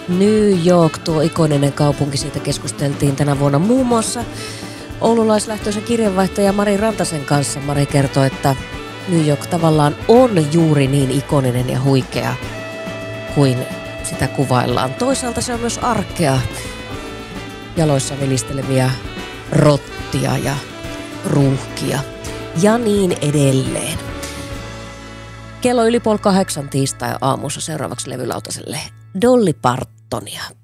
New York, tuo ikoninen kaupunki, siitä keskusteltiin tänä vuonna muun muassa oululaislähtöisen kirjanvaihtaja Mari Rantasen kanssa. Mari kertoi, että New York tavallaan on juuri niin ikoninen ja huikea kuin sitä kuvaillaan. Toisaalta se on myös arkea, jaloissa vilisteleviä rottia ja ruuhkia ja niin edelleen. Kello yli 7:30 tiistai aamussa seuraavaksi levylautaselle Dolly Partonia.